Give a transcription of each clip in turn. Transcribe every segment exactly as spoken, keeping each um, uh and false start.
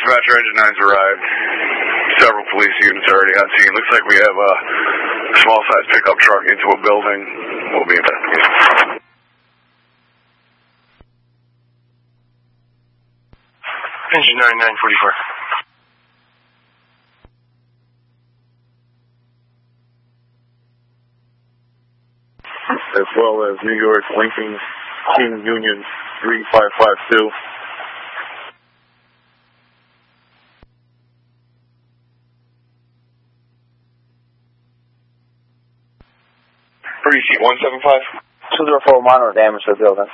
Dispatcher, Engine nine's arrived. Several police units already on scene. Looks like we have a small-sized pickup truck into a building. We'll be investigating. Engine nine, nine forty-four. As well as New York Lincoln King Union three five five two. Where do you see one seven five? two zero four minor damage to the building.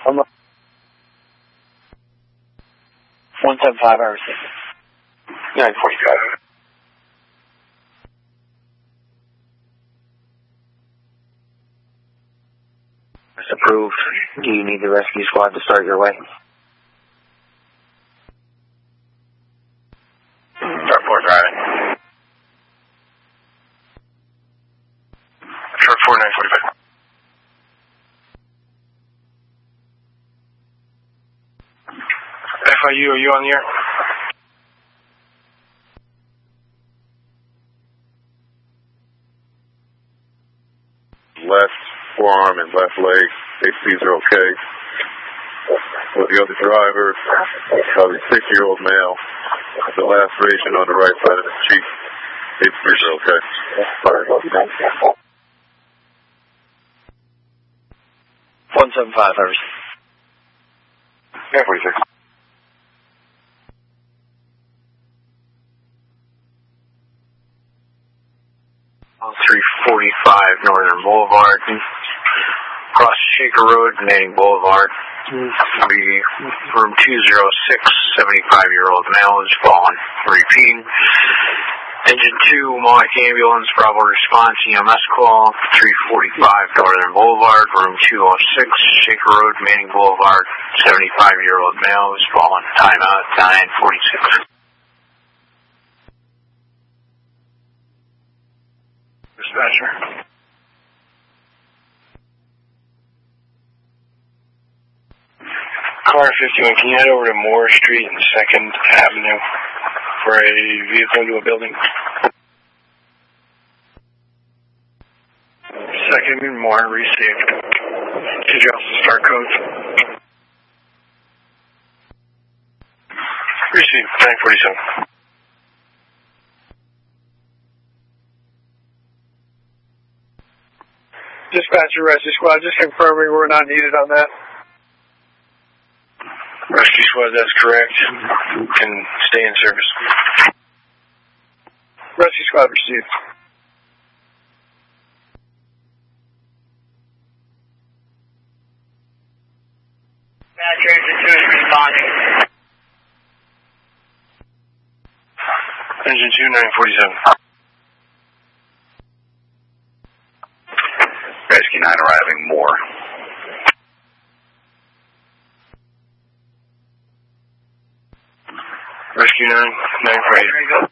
one seven five, I received. nine forty-five. It's approved. Do you need the rescue squad to start your way? Start four driving. Truck four, nine forty-five. F I U, are you on the air? Left forearm and left leg, H Ps are okay. With the other driver, probably six-year-old male, the laceration on the right side of his cheek, H Ps are okay. one seven five, I received. nine forty-six. three forty-five Northern Boulevard, across Shaker Road, Manning Boulevard. The room two oh six, seventy-five-year-old male is fallen. Repeating. Engine two, Mohawk Ambulance, Bravo response, E M S call, three forty-five Northern Boulevard, room two oh six, Shaker Road, Manning Boulevard, seventy-five-year-old male is fallen. Timeout, nine forty-six. Dispatcher. Car fifty-one, can you head over to Moore Street and second Avenue for a vehicle into a building? Second and Moore, received. Could you also start codes? Received, nine forty-seven. Dispatcher, rescue squad, just confirming we're not needed on that. Rescue squad, that's correct. Can stay in service. Rescue squad received. Dispatcher, engine two is responding. Engine two, nine forty-seven. Rescue nine arriving, more. Rescue nine, nine forty-eight.